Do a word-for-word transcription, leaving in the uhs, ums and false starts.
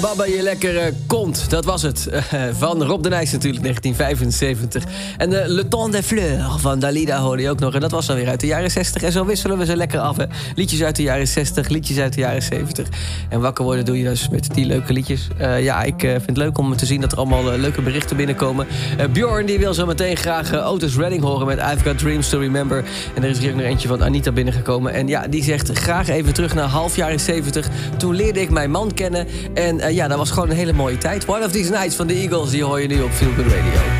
Baba, je lekkere kont, dat was het. Uh, van Rob de Nijs natuurlijk, negentien vijfenzeventig. En uh, Le Temps des Fleurs van Dalida hoorde je ook nog. En dat was dan weer uit de jaren zestig. En zo wisselen we ze lekker af, hè. Liedjes uit de jaren zestig, liedjes uit de jaren zeventig. En wakker worden doe je dus met die leuke liedjes. Uh, ja, ik uh, vind het leuk om te zien dat er allemaal uh, leuke berichten binnenkomen. Uh, Bjorn die wil zo meteen graag uh, Otis Redding horen met I've Got Dreams to Remember. En er is hier ook nog eentje van Anita binnengekomen. En ja, die zegt graag even terug naar half jaren zeventig. Toen leerde ik mijn man kennen. En uh, ja, dat was gewoon een hele mooie tijd. One of These Nights van de Eagles, die hoor je nu op Feel Good Radio.